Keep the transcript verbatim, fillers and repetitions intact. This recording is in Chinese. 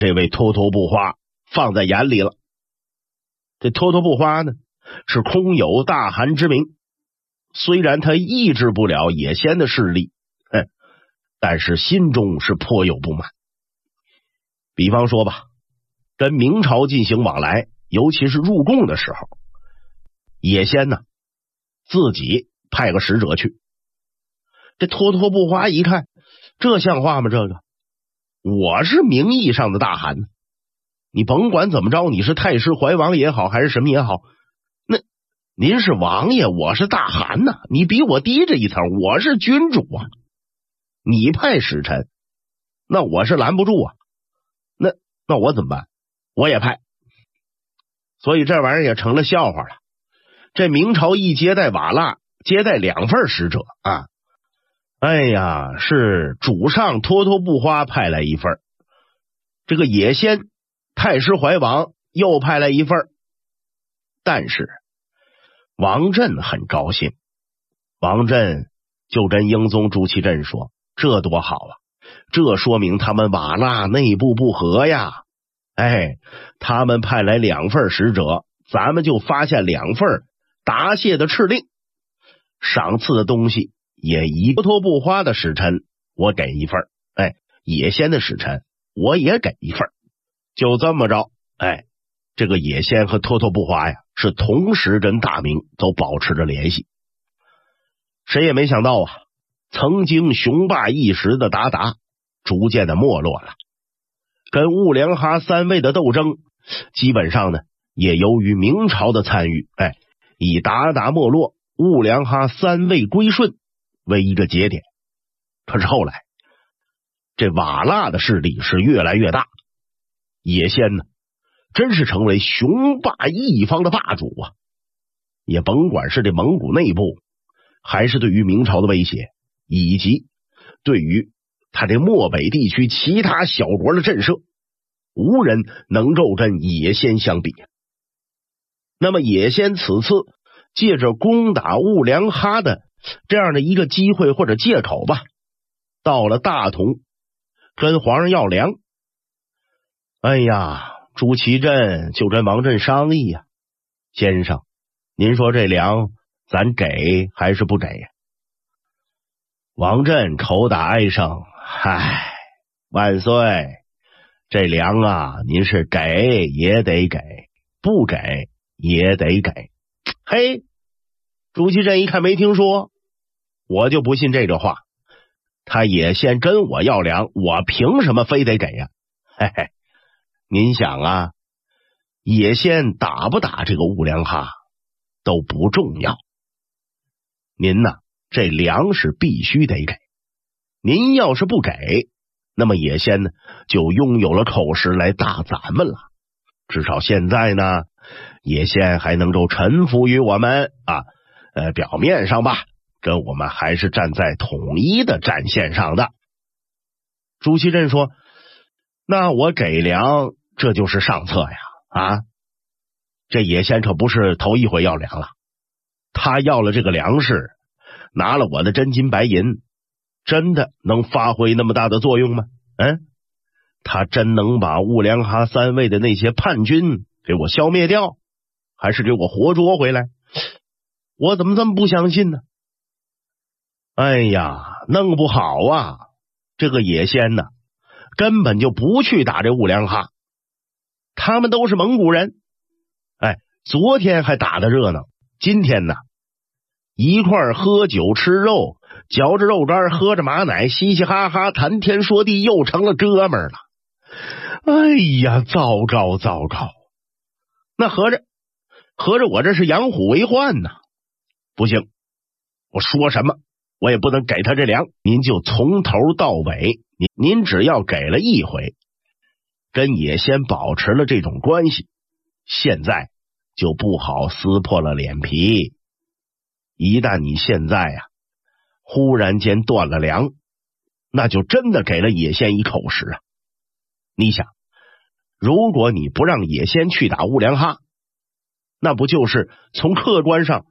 这位脱脱不花放在眼里了。这脱脱不花呢，是空有大汗之名，虽然他抑制不了野仙的势力，哼，但是心中是颇有不满。比方说吧，跟明朝进行往来，尤其是入贡的时候，野仙呢自己派个使者去。这脱脱不花一看，这像话吗？这个我是名义上的大汗，你甭管怎么着，你是太师怀王也好，还是什么也好，那您是王爷，我是大汗呐，你比我低这一层，我是君主啊。你派使臣，那我是拦不住啊。那那我怎么办？我也派。所以这玩意儿也成了笑话了。这明朝一接待瓦剌，接待两份使者啊。哎呀，是主上脱脱不花派来一份，这个野仙太师怀王又派来一份。但是王振很高兴，王振就跟英宗朱祁镇说，这多好啊，这说明他们瓦剌内部不和呀。哎，他们派来两份使者，咱们就发现两份答谢的敕令，赏赐的东西也一脱脱不花的使臣我给一份，哎，野仙的使臣我也给一份。就这么着，哎，这个野仙和脱脱不花呀是同时跟大明都保持着联系。谁也没想到啊，曾经雄霸一时的鞑靼逐渐的没落了，跟兀良哈三位的斗争基本上呢也由于明朝的参与，哎，以鞑靼没落，兀良哈三位归顺为一个节点。可是后来这瓦剌的势力是越来越大，野仙呢真是成为雄霸一方的霸主啊！也甭管是这蒙古内部，还是对于明朝的威胁，以及对于他这漠北地区其他小国的震慑，无人能够跟野仙相比。那么野仙此次借着攻打兀良哈的这样的一个机会或者借口吧，到了大同跟皇上要粮。哎呀，朱祁镇就跟王振商议呀，先生，您说这粮咱给还是不给呀？王振口打哀声，唉，万岁，这粮啊，您是给也得给，不给也得给。嘿，朱祁镇一看没听说，我就不信这个话，他也先跟我要粮，我凭什么非得给呀？嘿嘿，您想啊，野仙打不打这个兀良哈都不重要，您呢这粮食必须得给，您要是不给，那么野仙呢就拥有了口实来打咱们了。至少现在呢，野仙还能够臣服于我们啊，呃，表面上吧，跟我们还是站在统一的战线上的。朱祁镇说，那我给粮这就是上策呀，啊，这野仙可不是头一回要粮了，他要了这个粮食，拿了我的真金白银，真的能发挥那么大的作用吗？嗯，他真能把兀良哈三位的那些叛军给我消灭掉，还是给我活捉回来？我怎么这么不相信呢？哎呀，弄不好啊，这个野仙呢根本就不去打这兀良哈，他们都是蒙古人，哎，昨天还打得热闹，今天呢一块喝酒吃肉，嚼着肉干喝着马奶，嘻嘻哈哈谈天说地，又成了哥们儿了。哎呀，糟糕糟糕，那合着合着我这是养虎为患呢。不行，我说什么我也不能给他这粮，您就从头到尾，您您只要给了一回，跟野仙保持了这种关系，现在就不好撕破了脸皮。一旦你现在啊忽然间断了粮，那就真的给了野仙一口实啊。你想，如果你不让野仙去打兀良哈，那不就是从客观上